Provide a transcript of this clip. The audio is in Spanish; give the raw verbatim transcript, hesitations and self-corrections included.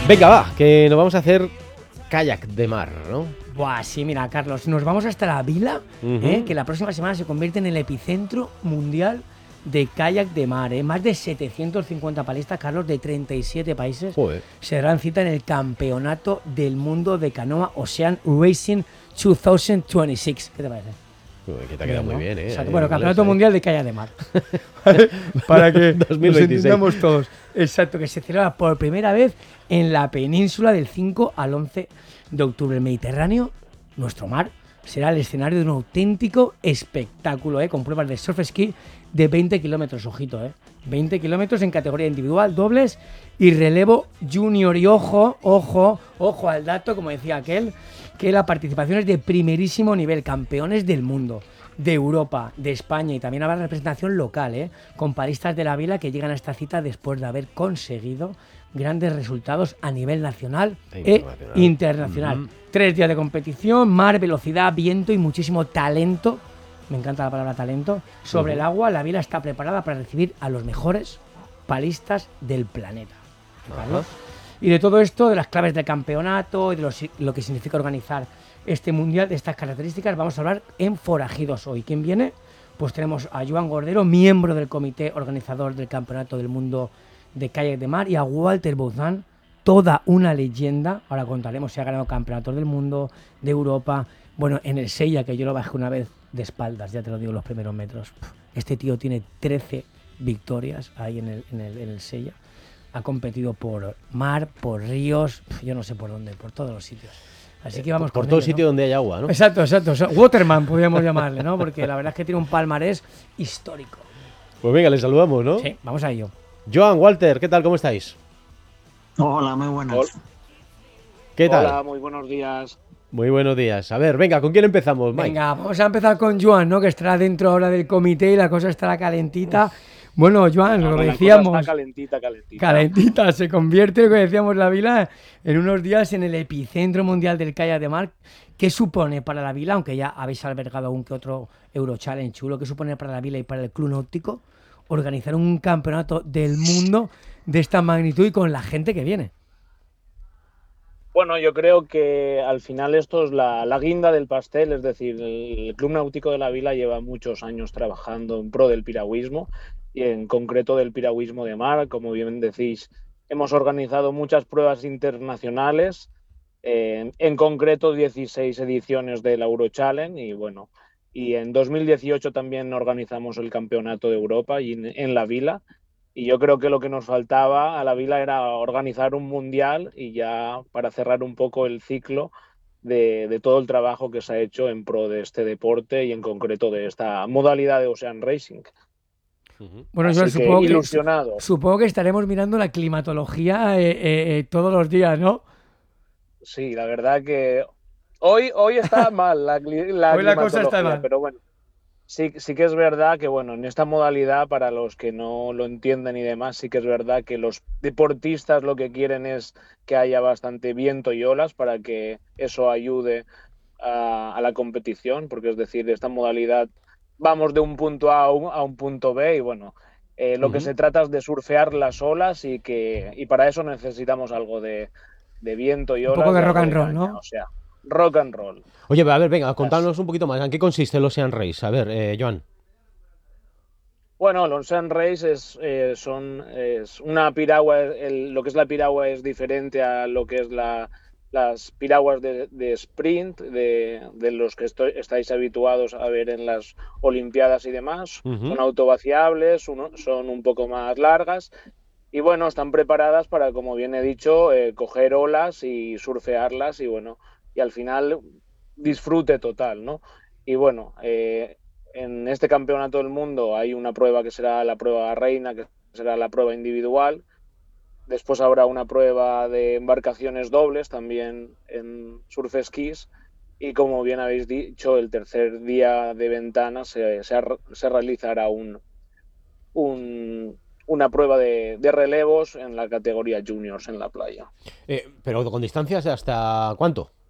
Venga, va, que nos vamos a hacer kayak de mar, ¿no? Buah, sí, mira, Carlos, nos vamos hasta la Vila, Uh-huh. eh, que la próxima semana se convierte en el epicentro mundial de kayak de mar. Eh. Más de setecientos cincuenta palistas, Carlos, de treinta y siete países, Joder. se darán cita en el Campeonato del Mundo de Canoa Ocean Racing dos mil veintiséis. ¿Qué te parece? Joder, que te ha quedado Bien, muy ¿no? bien, ¿eh? Exacto. Ahí, Bueno, vale, Campeonato ahí. Mundial de Kayak de Mar. Para que dos mil nos veintiséis. entendamos todos. Exacto, que se celebra por primera vez en la península del cinco al once de octubre. El Mediterráneo, nuestro mar, será el escenario de un auténtico espectáculo, ¿eh? Con pruebas de surf ski de veinte kilómetros, ojito, ¿eh? veinte kilómetros en categoría individual, dobles y relevo junior. Y ojo, ojo, ojo al dato, como decía aquel, que la participación es de primerísimo nivel, campeones del mundo, de Europa, de España, y también habrá representación local, ¿eh? Con palistas de la Vila que llegan a esta cita después de haber conseguido grandes resultados a nivel nacional E e internacional. internacional. Ujú. Tres días de competición, mar, velocidad, viento y muchísimo talento. Me encanta la palabra talento. Sobre Ujú. el agua, la Vila está preparada para recibir a los mejores palistas del planeta. ¿Carlos? Y de todo esto, de las claves del campeonato y de lo, si- lo que significa organizar este mundial, de estas características, vamos a hablar en Forajidos hoy. ¿Quién viene? Pues tenemos a Joan Gordero, miembro del comité organizador del Campeonato del Mundo de Kayak de Mar, y a Walter Bouzán, toda una leyenda. Ahora contaremos si ha ganado campeonatos del mundo, de Europa. Bueno, en el Sella, que yo lo bajé una vez de espaldas, ya te lo digo, los primeros metros. Este tío tiene trece victorias ahí en el, en el, en el Sella. Ha competido por mar, por ríos, yo no sé por dónde, por todos los sitios. Así que vamos Por con todo ello, sitio ¿no? donde hay agua, ¿no? Exacto, exacto. o sea, Waterman podríamos llamarle, ¿no? Porque la verdad es que tiene un palmarés histórico. Pues venga, le saludamos, ¿no? Sí, vamos a ello. Joan, Walter, ¿qué tal? ¿Cómo estáis? Hola, muy buenas. Hola. ¿Qué tal? Hola, muy buenos días. Muy buenos días. A ver, venga, ¿con quién empezamos, Mike? Venga, vamos a empezar con Joan, ¿no? Que estará dentro ahora del comité y la cosa estará calentita. Bueno, Joan, lo No, la cosa decíamos. está calentita, calentita. Calentita, se convierte, lo que decíamos, la Vila en unos días en el epicentro mundial del kayak de mar. ¿Qué supone para la Vila, aunque ya habéis albergado algún que otro Euro Challenge chulo, qué supone para la Vila y para el Club Náutico organizar un campeonato del mundo de esta magnitud y con la gente que viene? Bueno, yo creo que al final esto es la, la guinda del pastel, es decir, el Club Náutico de la Vila lleva muchos años trabajando en pro del piragüismo y en concreto del piragüismo de mar. Como bien decís, hemos organizado muchas pruebas internacionales, eh, en concreto dieciséis ediciones del Euro Challenge y bueno, y en dos mil dieciocho también organizamos el Campeonato de Europa y en, en la Vila. Y yo creo que lo que nos faltaba a la Vila era organizar un mundial y ya para cerrar un poco el ciclo de, de todo el trabajo que se ha hecho en pro de este deporte y en concreto de esta modalidad de Ocean Racing. Ujú. Bueno, Así Joan, que supongo que, ilusionados. supongo que estaremos mirando la climatología eh, eh, eh, todos los días, ¿no? Sí, la verdad que hoy, hoy está mal la, cli- la Hoy la cosa está climatología, mal. pero bueno, sí, sí que es verdad que bueno, en esta modalidad, para los que no lo entienden y demás, sí que es verdad que los deportistas lo que quieren es que haya bastante viento y olas para que eso ayude a, a la competición, porque es decir, esta modalidad vamos de un punto A a un, a un punto B y bueno, eh, lo que Ujú. se trata es de surfear las olas y que y para eso necesitamos algo de, de viento y Un poco olas de y rock algo and de roll, caña, ¿no? o sea, rock and roll. Oye, a ver, venga, As- contanos un poquito más. ¿En qué consiste el Ocean Race? A ver, eh, Joan. Bueno, los Sun Race es, eh, son, es una piragua, el- lo que es la piragua es diferente a lo que es la, las piraguas de, de sprint, de, de los que estoy- estáis habituados a ver en las Olimpiadas y demás. Ujú. Son autovaciables, uno- son un poco más largas y bueno, están preparadas para, como bien he dicho, eh, coger olas y surfearlas y bueno, y al final disfrute total, ¿no? Y bueno, eh, en este campeonato del mundo hay una prueba que será la prueba reina, que será la prueba individual. Después habrá una prueba de embarcaciones dobles también en surf skis. Y como bien habéis dicho, el tercer día de ventana se, se, se realizará un, un, una prueba de, de relevos en la categoría juniors en la playa. Eh, pero con distancias de hasta ¿cuánto?